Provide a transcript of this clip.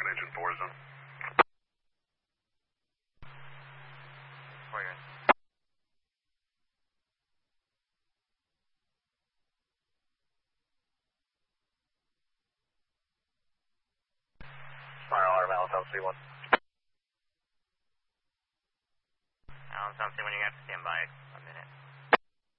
Agent 4 zone. Where you're in. Smile alarm, Allentown C1. Allentown C1, you have to stand by a minute.